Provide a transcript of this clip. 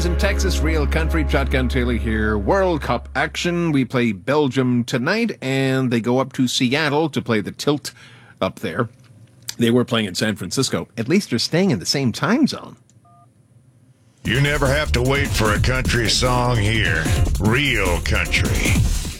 in Texas, Real Country, Shotgun Taylor here. World Cup action. We play Belgium tonight, and they go up to Seattle to play the Tilt up there. They were playing in San Francisco. At least they're staying in the same time zone. You never have to wait for a country song here. Real country.